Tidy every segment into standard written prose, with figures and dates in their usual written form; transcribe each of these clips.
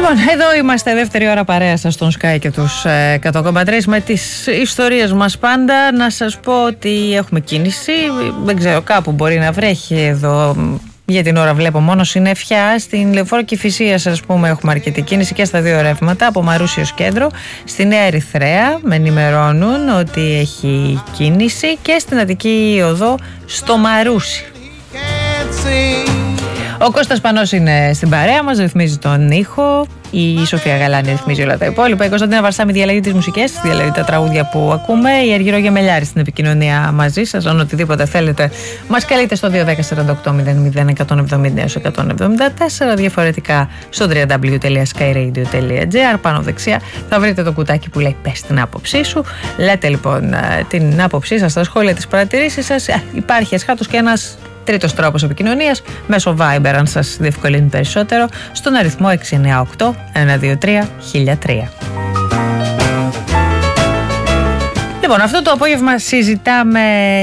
Λοιπόν, εδώ είμαστε δεύτερη ώρα παρέα σας στον Sky και τους 100,3 με τις ιστορίες μας πάντα. Να σας πω ότι έχουμε κίνηση, δεν ξέρω, κάπου μπορεί να βρέχει εδώ. Για την ώρα βλέπω μόνο συννεφιά. Στην Λεωφόρο Κηφισίας, ας πούμε, έχουμε αρκετή κίνηση και στα δύο ρεύματα από Μαρούσι ως κέντρο. Στη Νέα Ερυθρέα με ενημερώνουν ότι έχει κίνηση και στην Αττική Οδό στο Μαρούσι. Ο Κώστας Πανός είναι στην παρέα μας, ρυθμίζει τον ήχο. Η Σοφία Γαλάνη ρυθμίζει όλα τα υπόλοιπα. Η Κωνσταντίνα Βαρσάμι διαλέγει τις μουσικές, διαλέγει τα τραγούδια που ακούμε. Η Αργυρό Γεμελιάρη στην επικοινωνία μαζί σας. Αν οτιδήποτε θέλετε, μας καλείτε στο 210-48-00-170-174. Διαφορετικά στο www.skyradio.gr. Πάνω δεξιά θα βρείτε το κουτάκι που λέει πες την άποψή σου. Λέτε λοιπόν την άποψή σας, τα σχόλια, τις παρατηρήσεις σας. Υπάρχει ασχάτως και ένας τρίτος τρόπος επικοινωνίας μέσω Viber, αν σας διευκολύνει περισσότερο, στον αριθμό 698-123-1003. Λοιπόν, αυτό το απόγευμα συζητάμε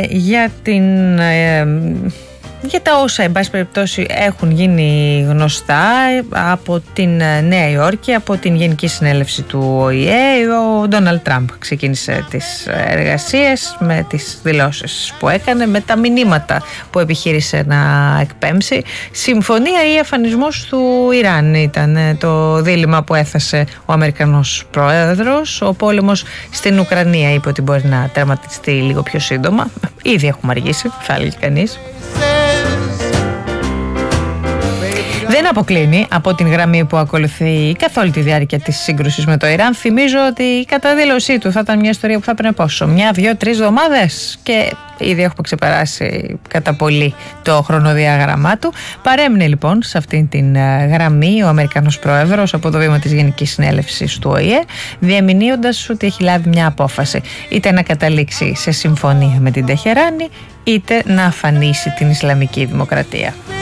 για τα όσα, εν πάση περιπτώσει, έχουν γίνει γνωστά από την Νέα Υόρκη, από την Γενική Συνέλευση του ΟΗΕ. Ο Ντόναλντ Τραμπ ξεκίνησε τις εργασίες με τις δηλώσεις που έκανε, με τα μηνύματα που επιχείρησε να εκπέμψει. Συμφωνία ή αφανισμός του Ιράν ήταν το δίλημμα που έθεσε ο Αμερικανός Πρόεδρος. Ο πόλεμος στην Ουκρανία είπε ότι μπορεί να τερματιστεί λίγο πιο σύντομα. Ήδη έχουμε αργήσει, θα έλεγε κανείς. Δεν αποκλίνει από την γραμμή που ακολουθεί καθ' όλη τη διάρκεια της σύγκρουσης με το Ιράν. Θυμίζω ότι η καταδήλωσή του θα ήταν μια ιστορία που θα έπαιρνε πόσο, 1, 2, 3 εβδομάδες, και ήδη έχουμε ξεπεράσει κατά πολύ το χρονοδιάγραμμά του. Παρέμεινε λοιπόν σε αυτήν την γραμμή ο Αμερικανός Πρόεδρος από το βήμα της Γενικής Συνέλευσης του ΟΗΕ, διαμηνύοντας ότι έχει λάβει μια απόφαση, είτε να καταλήξει σε συμφωνία με την Τεχεράνη, είτε να αφανίσει την Ισλαμική Δημοκρατία.